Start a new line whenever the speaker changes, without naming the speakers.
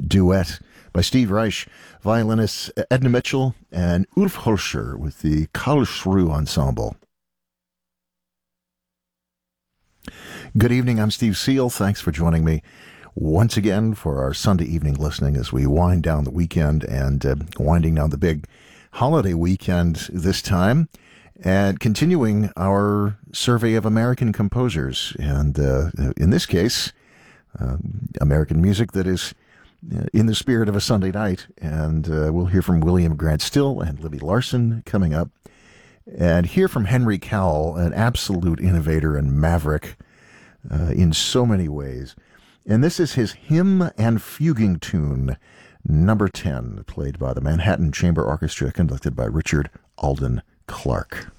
duet by Steve Reich, violinists Edna Mitchell and Ulf Holscher with the Karlsruhe Ensemble. Good evening, I'm Steve Seal. Thanks for joining me once again for our Sunday evening listening as we wind down the weekend and winding down the big holiday weekend this time, and continuing our survey of American composers, and in this case, American music that is in the spirit of a Sunday night. And we'll hear from William Grant Still and Libby Larsen coming up, and hear from Henry Cowell, an absolute innovator and maverick in so many ways. And this is his Hymn and Fuguing Tune, number 10, played by the Manhattan Chamber Orchestra, conducted by Richard Alden Clark.